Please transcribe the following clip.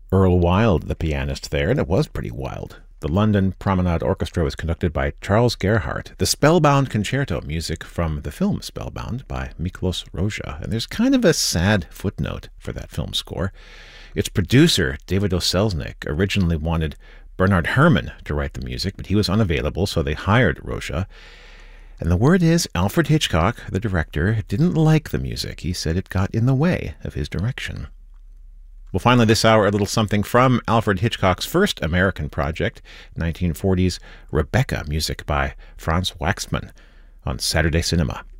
Earl Wild, the pianist there, and it was pretty wild. The London Promenade Orchestra was conducted by Charles Gerhardt. The Spellbound Concerto, music from the film Spellbound by Miklos Rozsa. And there's kind of a sad footnote for that film score. Its producer, David O. Selznick, originally wanted Bernard Herrmann to write the music, but he was unavailable, so they hired Rozsa. And the word is Alfred Hitchcock, the director, didn't like the music. He said it got in the way of his direction. Well, finally this hour, a little something from Alfred Hitchcock's first American project, 1940's Rebecca, music by Franz Waxman on Saturday Cinema.